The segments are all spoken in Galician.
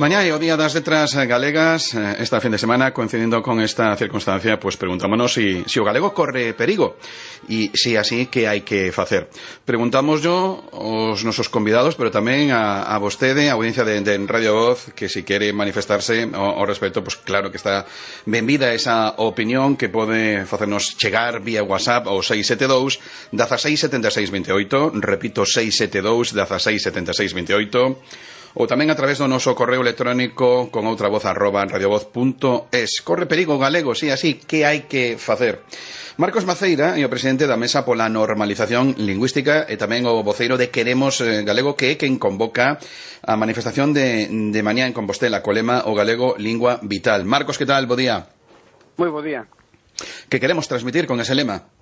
Mañá é o Día das Letras Galegas. Esta fin de semana, coincidindo con esta circunstancia, pues preguntámonos si o galego corre perigo e si así, que hai que facer. Preguntamos yo aos nosos convidados, pero tamén a vostede, a audiencia de Radio Voz, que si quere manifestarse ao respecto, pues claro que está benvida esa opinión que pode facernos chegar vía WhatsApp ao 672 16 76 28, repito, 672 16 76 28, ou tamén a través do noso correo electrónico con outra voz @radiovoz.es. Corre perigo galego, si así, que hai que facer? Marcos Maceira é o presidente da Mesa pola Normalización Lingüística e tamén o voceiro de Queremos Galego, que é quen convoca a manifestación de mañá en Compostela co lema O galego, lingua vital. Marcos, que tal? Bo día. Moi bo día. Que queremos transmitir con ese lema?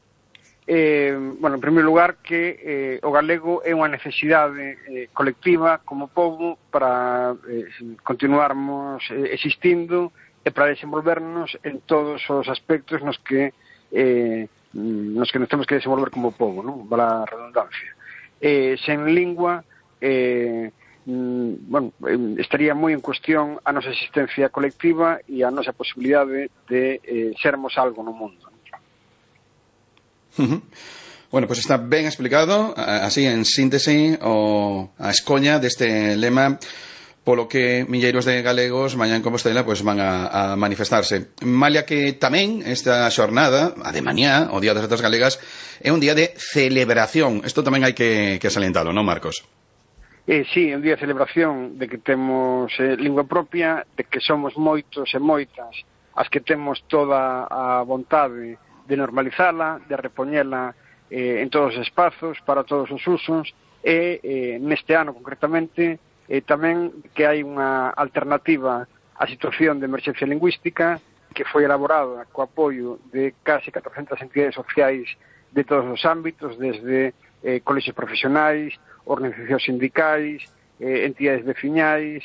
En primeiro lugar, que o galego é unha necesidade colectiva como pobo para continuarmos existindo e para desenvolvernos en todos os aspectos nos que nos temos que desenvolver como pobo, non? Para a redundancia. Sen lingua estaría moi en cuestión a nosa existencia colectiva e a nosa posibilidade de sermos algo no mundo. Bueno, pues está ben explicado, así en síntese, a escoña deste lema polo que milleiros de galegos mañá en Compostela pues van a manifestarse. Malia que tamén esta xornada, a de mañá, o Día das Letras Galegas, é un día de celebración. Isto tamén hai que salientalo, non, Marcos? Sí, é un día de celebración de que temos lingua propia, de que somos moitos e moitas as que temos toda a vontade de normalizala, de repoñela en todos os espazos, para todos os usos, e neste ano concretamente tamén que hai unha alternativa á situación de emerxencia lingüística que foi elaborada co apoio de case 400 entidades sociais de todos os ámbitos, desde colexios profesionais, organizacións sindicais, entidades veciñais,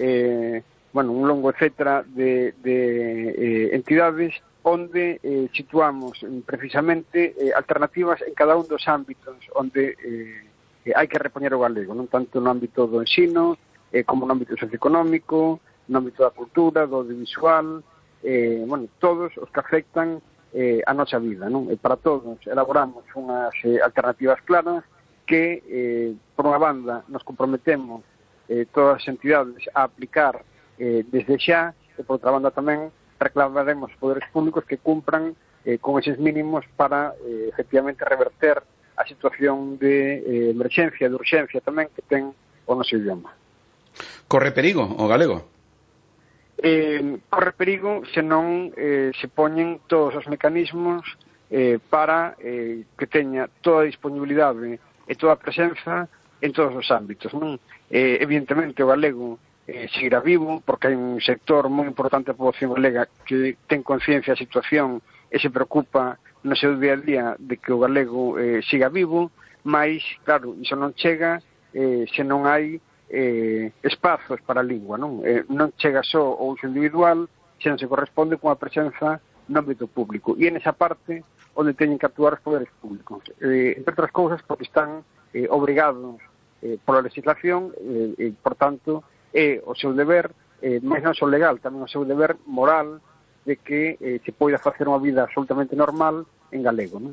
un longo etcétera de entidades onde situamos precisamente alternativas en cada un dos ámbitos onde hai que repoñer o galego, non tanto no ámbito do ensino como no ámbito socioeconómico, no ámbito da cultura, do audiovisual, todos os que afectan a nosa vida, non? E para todos elaboramos unhas alternativas claras que, por unha banda, nos comprometemos todas as entidades a aplicar desde xa, e por outra banda tamén reclamaremos poderes públicos que cumpran con eses mínimos para efectivamente reverter a situación de emerxencia, de urxencia tamén que ten o noso idioma. Corre perigo o galego? Corre perigo se non se poñen todos os mecanismos para que teña toda a disponibilidade e toda a presenza en todos os ámbitos, non? Evidentemente o galego seguirá vivo, porque hai un sector moi importante da poboación galega que ten conciencia da situación e se preocupa no seu día a día de que o galego siga vivo, mas, claro, iso non chega se non hai espazos para a lingua, non? Non chega só o uso individual, se non se corresponde con a presenza no ámbito público. E en esa parte onde teñen que actuar os poderes públicos. Entre outras cousas, porque están obrigados pola legislación e, por tanto, é o seu deber, máis non só legal, tamén o seu deber moral de que se poida facer unha vida absolutamente normal en galego, non?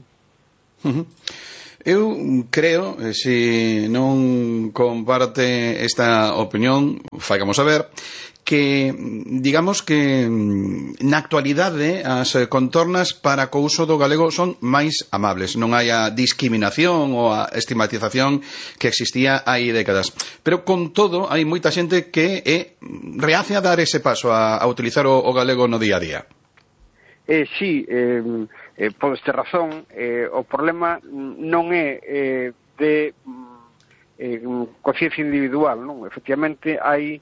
Eu creo, se non comparte esta opinión, faigamos saber, que digamos que na actualidade as contornas para co uso do galego son máis amables, non hai a discriminación ou a estigmatización que existía hai décadas, pero con todo hai moita xente que é reacia a dar ese paso a utilizar o galego no día a día. Sí, podes ter razón, o problema non é de conciencia individual, non? Efectivamente hai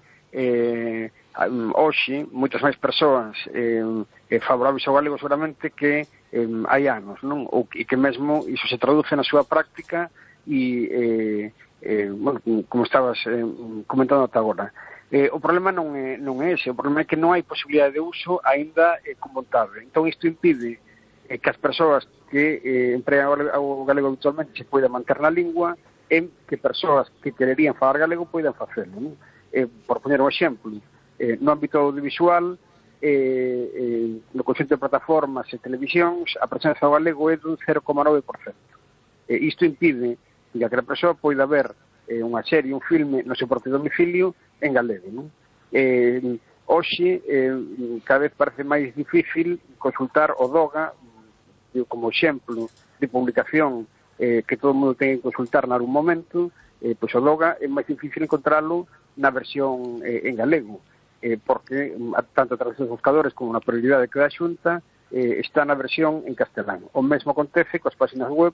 hoxe moitas máis persoas favorables ao galego seguramente que hai anos, non? E que mesmo iso se traduce na súa práctica e como estabas comentando ata agora. O problema non é ese, o problema é que non hai posibilidade de uso aínda con vontade. Entón isto impide que as persoas que empregan o galego habitualmente se poida manter na lingua e que persoas que quererían falar galego poidan facelo, non? por poñer un exemplo, no ámbito audiovisual, no conxunto de plataformas e televisións, a presenza do galego é dun 0,9%. Isto impide que aquela persoa poida ver unha serie, un filme no seu propio domicilio en galego, non? Hoxe, cada vez parece máis difícil consultar o DOGA, como exemplo de publicación que todo o mundo ten que consultar nalgún momento, pois o DOGA é máis difícil encontralo na versión en galego, porque tanto a través dos buscadores como na prioridade que dá a Xunta está na versión en castelán. O mesmo acontece coas páxinas web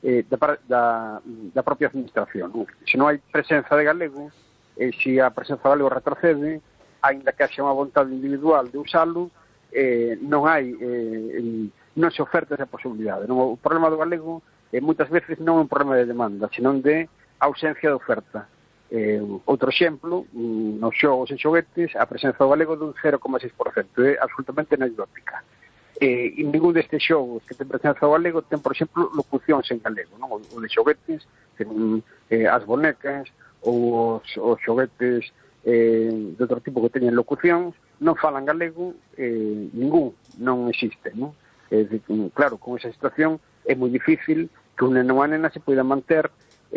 da propia administración. Se non hai presenza de galego, se a presenza de galego retrocede, aínda que haxa unha vontade individual de usalo, non se oferta esa posibilidade. O problema do galego moitas veces non é un problema de demanda, senón de ausencia de oferta. Outro exemplo, nos xogos e xoguetes, a presenza do galego dun 0,6%, é absolutamente anecdótica. E ningún destes xogos que ten presenza do galego ten, por exemplo, locucións en galego, non? O de xoguetes, as bonecas ou os xoguetes de outro tipo que teñen locucións non falan galego, ningún, non existe, non? Claro, con esa situación é moi difícil que un neno ou unha nena se poida manter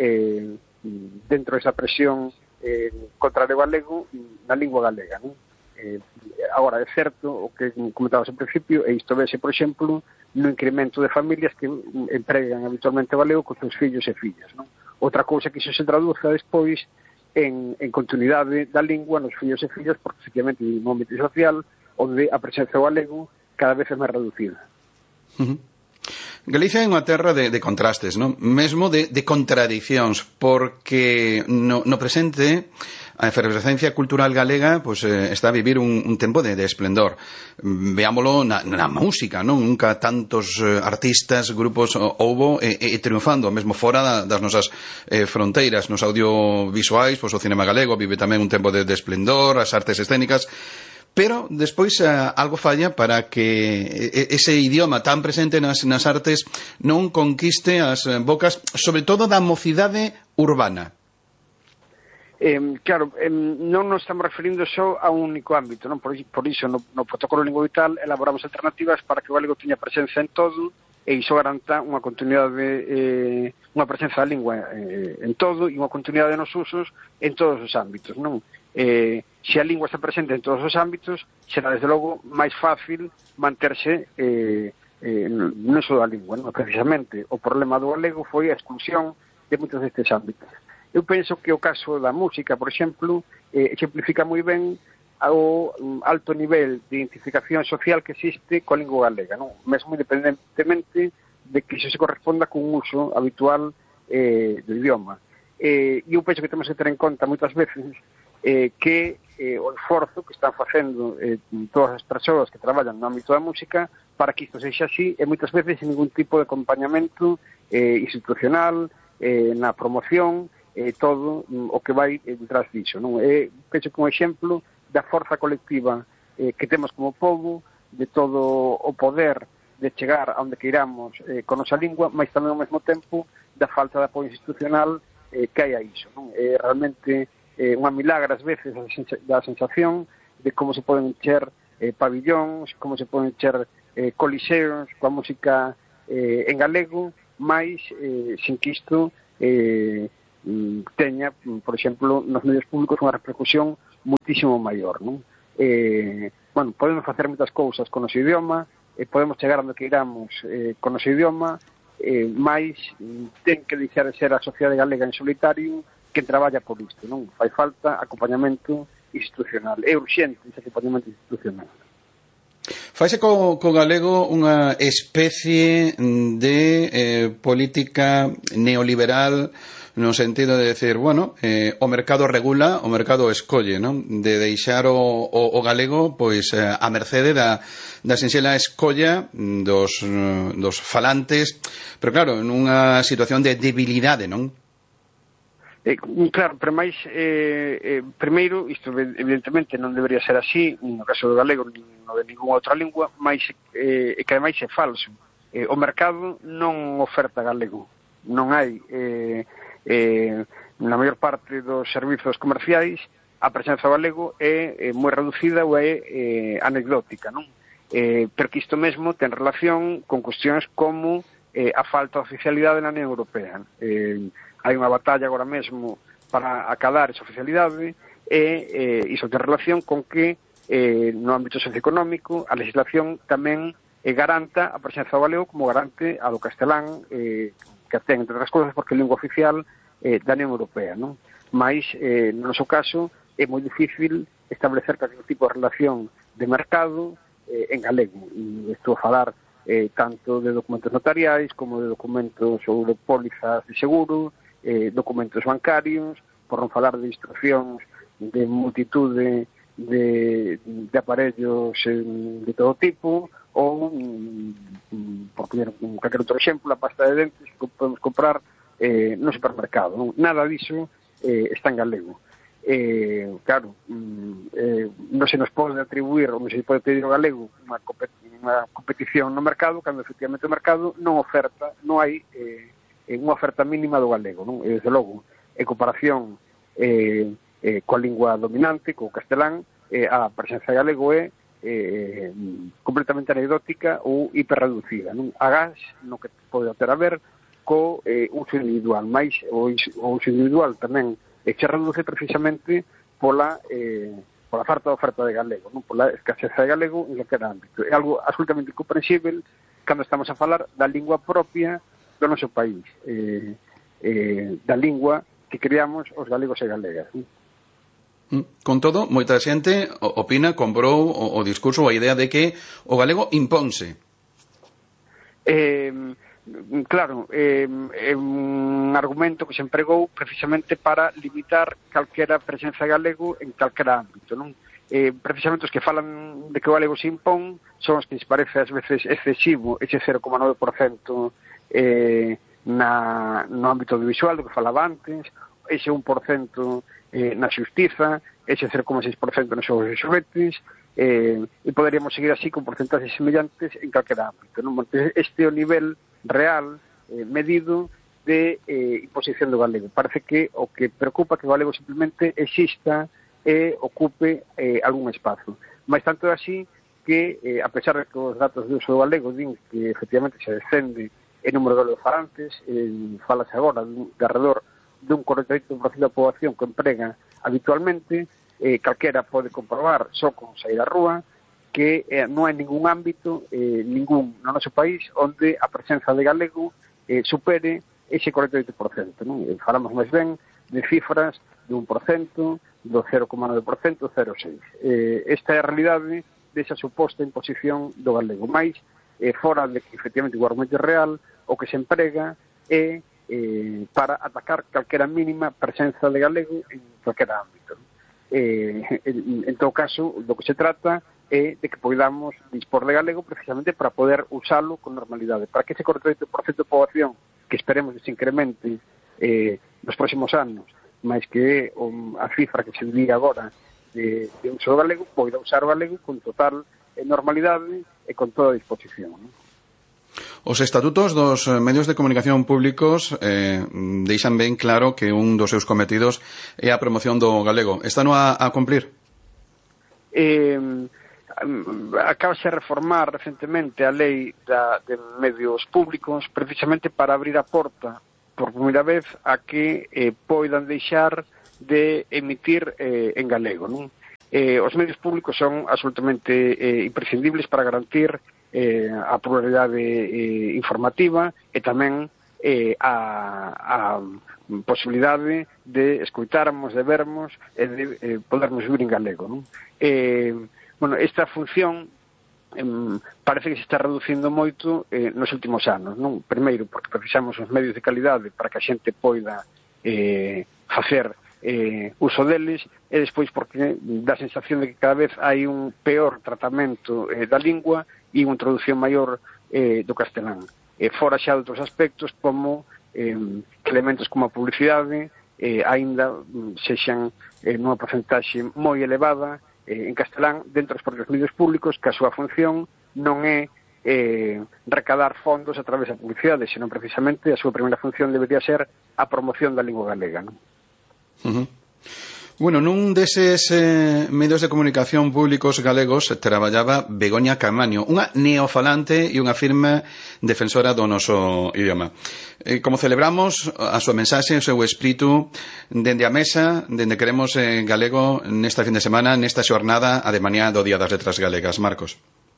dentro desa presión contra o galego na lingua galega, non? Agora, é certo, o que comentabas ao principio, e isto vese, por exemplo, no incremento de familias que empregan habitualmente o galego con seus fillos e fillas, non? Outra cousa que iso se traduza despois en continuidade da lingua nos fillos e fillas, porque, efectivamente, no ámbito social, onde a presenza do galego cada vez é máis reducida. Galicia é unha terra de contrastes, non? Mesmo de contradicións, porque no presente a efervescencia cultural galega pues, está a vivir un tempo de esplendor. Veámolo na música, non? Nunca tantos artistas, grupos houbo e triunfando, mesmo fora das nosas fronteiras. Nos audiovisuais, pues, o cinema galego vive tamén un tempo de esplendor, as artes escénicas. Pero despois algo falla para que ese idioma tan presente nas artes non conquiste as bocas, sobre todo da mocidade urbana. Claro, non nos estamos referindo só a un único ámbito, non? Por iso no protocolo lingüovital elaboramos alternativas para que o galego teña presenza en todo e iso garanta unha continuidade, unha presenza da lingua en todo e unha continuidade nos usos en todos os ámbitos, non? Se a lingua está presente en todos os ámbitos, será desde logo máis fácil manterse no uso da lingua, non? Precisamente o problema do galego foi a exclusión de moitos destes ámbitos. Eu penso que o caso da música, por exemplo, exemplifica moi ben o alto nivel de identificación social que existe coa lingua galega, non? Mesmo independentemente de que iso se corresponda con un uso habitual do idioma. E eu penso que temos que ter en conta moitas veces que o esforzo que están facendo todas as persoas que traballan no ámbito da música para que isto sexa así e moitas veces sin ningún tipo de acompañamento institucional, na promoción, todo o que vai detrás diso, non? Penso que un exemplo da forza colectiva que temos como povo, de todo o poder de chegar a onde queiramos con nosa lingua, mas tamén ao mesmo tempo da falta de apoio institucional que hai a iso, non? Realmente unha milagre ás veces da sensación de como se poden encher pabillóns, como se poden encher coliseos coa música en galego, mas sin que isto teña, por exemplo, nos medios públicos unha repercusión muitísimo maior, non? Bueno, podemos facer moitas cousas con o noso idioma, podemos chegar onde queiramos con o noso idioma, mas ten que deixar de ser a sociedade galega en solitario que traballa por isto, non? Fai falta acompañamento institucional, é urxente ese acompañamento institucional. Faise co galego unha especie de política neoliberal no sentido de decir, bueno, o mercado regula, o mercado escolle, non? De deixar o galego pois a mercede da sinxela escolla dos falantes, pero claro, nunha situación de debilidade, non? Claro, pero máis primeiro, isto evidentemente non debería ser así no caso do galego, nin no de ninguna outra lingua, máis que ademais é falso. O mercado non oferta galego, non hai na maior parte dos servizos comerciais a presenza do galego é moi reducida ou é anecdótica, non? Pero que isto mesmo ten relación con cuestións como a falta de oficialidade na Unión Europea. Hai unha batalla agora mesmo para acadar esa oficialidade e iso ten relación con que no ámbito socioeconómico a legislación tamén garanta a presenza do galego como garante a do castelán, que ten, entre outras cousas, porque é lingua oficial da Unión Europea, non? Mais, no noso caso, é moi difícil establecer calquer tipo de relación de mercado en galego. E estou a falar tanto de documentos notariais como de documentos sobre pólizas de seguro, documentos bancarios, por non falar de instruccións de multitude de aparellos de todo tipo, ou, por poner calquer outro exemplo, a pasta de dentes que podemos comprar no supermercado. Nada diso está en galego. Claro, non se nos pode atribuir ou non se pode pedir ao galego unha competición no mercado cando efectivamente o mercado non oferta, non hai unha oferta mínima do galego, non? E desde logo, en comparación coa lingua dominante, co castelán, a presenza de galego é completamente anecdótica ou hiperreducida, non? Agás no que pode ter a ver co uso individual, mais o uso individual tamén se reduce precisamente pola falta de oferta de galego, non? Pola escaseza de galego en calquera ámbito. É algo absolutamente incomprensible cando estamos a falar da lingua propia do noso país, da lingua que criamos os galegos e galegas. Con todo, moita xente opina, comprou o discurso ou a idea de que o galego imponse. Claro, é un argumento que se empregou precisamente para limitar calquera presenza galego en calquera ámbito, non? Precisamente os que falan de que o galego se impón son os que les parece ás veces excesivo ese 0,9% no ámbito audiovisual do que falaba antes, ese 1% na xustiza, ese 0,6% nos xogos de xoguetes, e poderíamos seguir así con porcentaxes semellantes en calquera ámbito, non? Este é o nivel real, medido de imposición do galego. Parece que o que preocupa que o galego simplemente exista e ocupe algún espazo. Mais tanto é así que, a pesar de que os datos de uso do galego din que efectivamente se descende en número de galegofalantes, falase agora de alrededor dun 48% da poboación que emprega habitualmente, calquera pode comprobar só con sair á rúa que non hai ningún ámbito, ningún no noso país, onde a presenza de galego supere ese 48%, non? Falamos máis ben de cifras de 1%, do 0,9%, 0,6%. Esta é a realidade desa suposta imposición do galego. Mais, fora de que, efectivamente, o argumento é real, o que se emprega é para atacar calquera mínima presenza de galego en calquera ámbito. En todo caso, do que se trata é de que podamos dispor de galego precisamente para poder usalo con normalidade, para que ese 48% de poboación que esperemos que se incremente nos próximos anos, máis que a cifra que se diga agora de uso do galego, poida usar o galego con total normalidade e con toda a disposición, non? Os estatutos dos medios de comunicación públicos deixan ben claro que un dos seus cometidos é a promoción do galego. Están a cumplir? Acabase de reformar recentemente a lei de medios públicos precisamente para abrir a porta por primeira vez a que poidan deixar de emitir en galego, non? Os medios públicos son absolutamente imprescindibles para garantir a pluralidade informativa e tamén a posibilidade de escoitarmos, de vermos e de podermos vivir en galego, non? Bueno, esta función parece que se está reducindo moito nos últimos anos, non? Primeiro, porque precisamos uns medios de calidade para que a xente poida facer uso deles, e despois porque dá a sensación de que cada vez hai un peor tratamento da lingua e unha introducción maior do castelán. Fora xa de outros aspectos como elementos como a publicidade aínda sexan nunha porcentaxe moi elevada en castelán dentro dos propios medios públicos, que a súa función non é recadar fondos a través da publicidade, senón precisamente a súa primeira función debería ser a promoción da lingua galega, non? Bueno, nun deses medios de comunicación públicos galegos traballaba Begoña Camaño, unha neofalante e unha firme defensora do noso idioma. Como celebramos a súa mensaxe, o seu espírito, dende a mesa, dende Queremos Galego, nesta fin de semana, nesta xornada, a de mañá do Día das Letras Galegas. Marcos.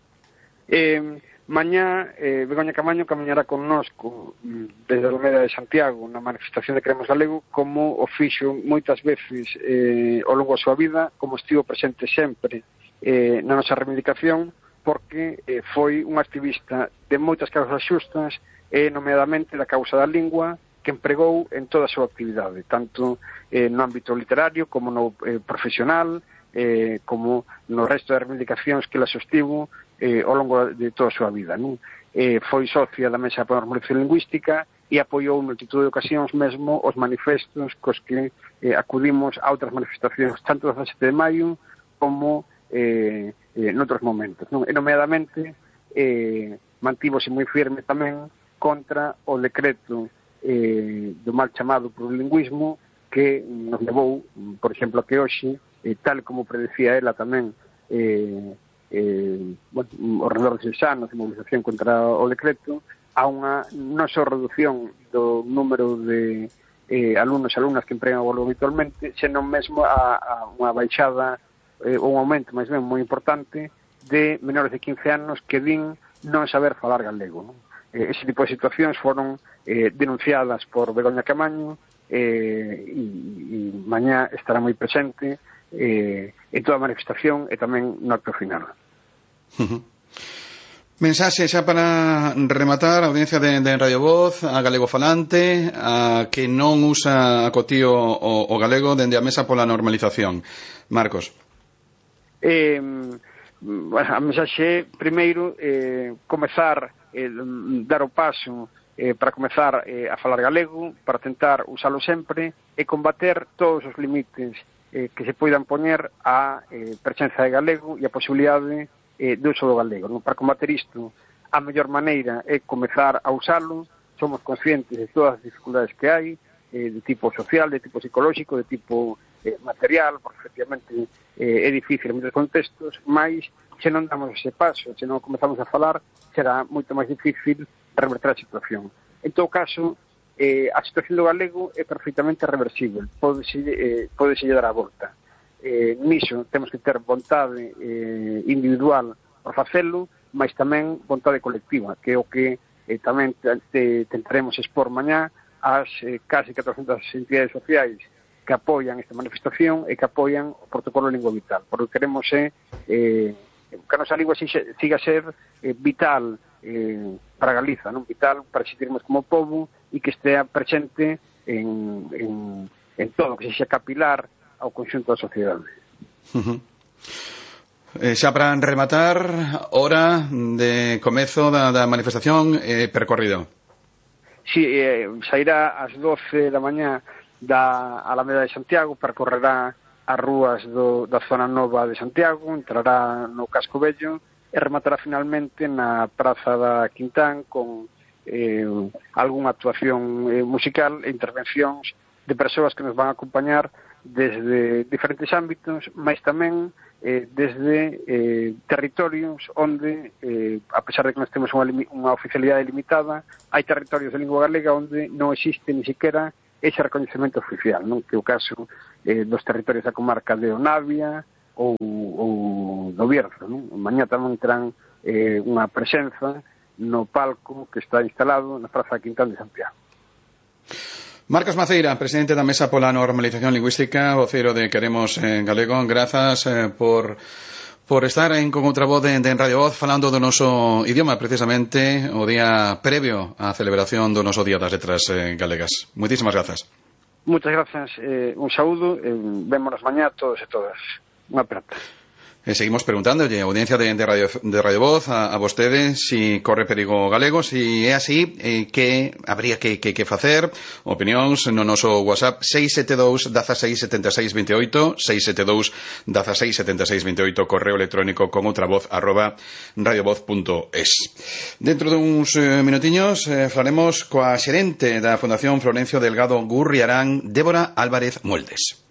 Mañá, Begoña Camaño camiñará connosco desde a Alameda de Santiago na manifestación de Queremos Galego, como o fixo moitas veces ao longo da súa vida, como estivo presente sempre na nosa reivindicación, porque foi un activista de moitas causas xustas, nomeadamente da causa da lingua, que empregou en toda a súa actividade, tanto no ámbito literario como no profesional, como no resto das reivindicacións que la sostivo ao longo de toda a súa vida, non? Foi socia da Mesa para a Normalización Lingüística e apoiou en multitud de ocasións mesmo os manifestos cos que acudimos a outras manifestacións, tanto do 17 de maio como noutros momentos, non? E nomeadamente mantívose moi firme tamén contra o decreto do mal chamado plurilingüismo, que nos levou, por exemplo, a que hoxe, tal como predecía ela tamén, ao redor de 6 anos de movilización contra o decreto, a unha non só reducción do número de alumnos e alumnas que empregan o galego habitualmente, senón mesmo a unha baixada, un aumento máis ben moi importante de menores de 15 anos que din non saber falar galego, non? Ese tipo de situacións foron denunciadas por Begoña Camaño, e mañá estará moi presente en toda a manifestación e tamén no acto final. Mensaxe xa para rematar, a audiencia de Radio Voz, a galego falante, a que non usa a cotío o galego dende a Mesa pola Normalización. Marcos. A mensaxe primeiro, comezar, dar o paso para comezar a falar galego, para tentar usalo sempre e combater todos os limites que se poidan poñer á presenza de galego e a posibilidade do uso do galego, non? Para combater isto, a mellor maneira é comezar a usalo. Somos conscientes de todas as dificultades que hai, de tipo social, de tipo psicolóxico, de tipo material, porque efectivamente é difícil en moitos contextos, mas se non damos ese paso, se non comezamos a falar, será moito máis difícil reverter a situación. En todo caso, a situación do galego é perfectamente reversible, pódese dar a volta. Niso temos que ter vontade individual para facelo, mas tamén vontade colectiva, que é o que tamén tentaremos expor mañá ás casi 400 entidades sociais que apoian esta manifestación e que apoian o protocolo de lingua vital, porque queremos que a nosa lingua siga a ser vital para Galiza, non? Vital para existirmos como pobo e que estea presente en todo, que sexa capilar ao conxunto da sociedade. Xa para rematar, hora de comezo da manifestación, percorrido. Si, sairá ás 12 da mañá da Alameda de Santiago, percorrerá as rúas da zona nova de Santiago, entrará no Casco Vello e rematará finalmente na Praza da Quintán con algunha actuación musical e intervencións de persoas que nos van a acompañar desde diferentes ámbitos, mas tamén desde territorios onde, a pesar de que nós temos unha oficialidade limitada, hai territorios de lingua galega onde non existe ni siquiera ese reconhecemento oficial, non? Que é o caso dos territorios da comarca de Onavia ou do Bierzo, non? Mañá tamén terán unha presenza no palco que está instalado na Praza Quintán de Santiago. Marcos Maceira, presidente da Mesa pola Normalización Lingüística, voceiro de Queremos Galego, grazas por estar con outra voz de Radio Voz falando do noso idioma, precisamente o día previo á celebración do noso Día das Letras Galegas. Moitísimas grazas. Moitas grazas, un saúdo, vémonos mañá todos e todas. Unha aperta. Seguimos preguntándolle a audiencia de Radio Voz a vostede si corre perigo galego, si é así, que habría que facer. Opinións no noso WhatsApp 672 16 76 28, 672 16 76 28, correo electrónico con outra voz @radiovoz.es. Dentro duns minutiños falaremos coa xerente da Fundación Florencio Delgado Gurriarán, Débora Álvarez Mueldes.